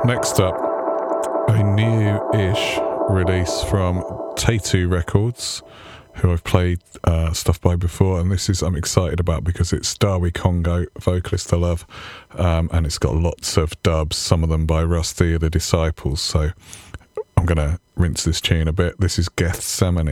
Next up, a new-ish release from Tatu Records, who I've played stuff by before, and this is I'm excited about because it's Dawi Congo, vocalist I love, and it's got lots of dubs, some of them by Rusty the Disciples, so I'm going to rinse this tune a bit. This is Gethsemane.